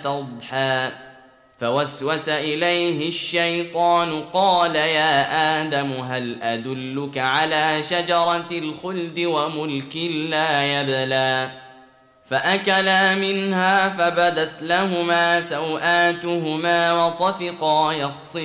تضحى فوسوس إليه الشيطان قال يا آدم هل أدلك على شجرة الخلد وملك لا يبلى فأكلا منها فبدت لهما سوآتهما وطفقا يخصفان